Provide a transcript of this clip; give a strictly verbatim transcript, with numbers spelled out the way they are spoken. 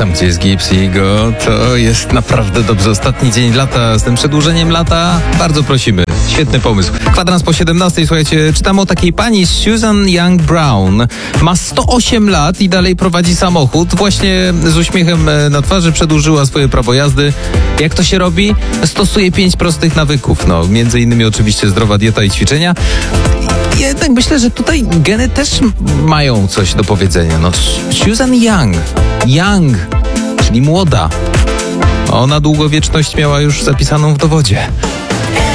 tam, gdzie jest gips i go, to jest naprawdę dobrze. Ostatni dzień lata z tym przedłużeniem lata. Bardzo prosimy. Świetny pomysł. Kwadrans po siedemnastej, słuchajcie, czytam o takiej pani Susan Young Brown. Ma sto osiem lat i dalej prowadzi samochód. Właśnie z uśmiechem na twarzy przedłużyła swoje prawo jazdy. Jak to się robi? Stosuje pięć prostych nawyków. No, między innymi oczywiście zdrowa dieta i ćwiczenia. Jednak myślę, że tutaj geny też mają coś do powiedzenia. No, Susan Young. Young, czyli młoda. Ona długowieczność miała już zapisaną w dowodzie.